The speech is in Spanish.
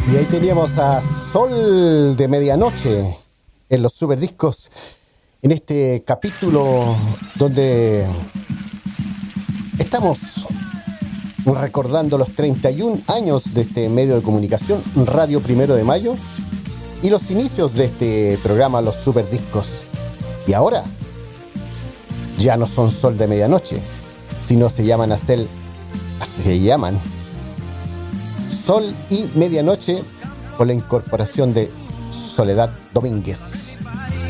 Y ahí teníamos a Sol de Medianoche en los Super Discos, en este capítulo donde estamos recordando los 31 años de este medio de comunicación, Radio Primero de Mayo, y los inicios de este programa, los Super Discos. Y ahora ya no son Sol de Medianoche, sino se llaman Sol y Medianoche, con la incorporación de Soledad Domínguez.